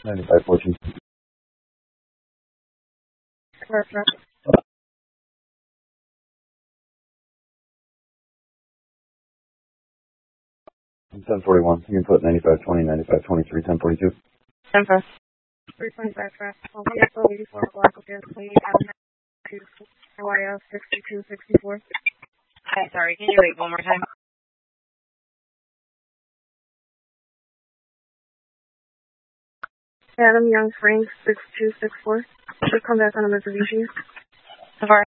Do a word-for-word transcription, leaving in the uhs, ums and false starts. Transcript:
ninety-five fourteen. Perfect. ten forty-one. You can put ninety-five twenty, ninety-five twenty-three, ten forty-two. ten for. three twenty-five fast. Well, we have eighty-four o'clock with this. We have Y L sixty-two sixty-four. Hi, sorry, can you wait one more time? Adam Young Frank six two six four. Should come back on a Mitsubishi. So far.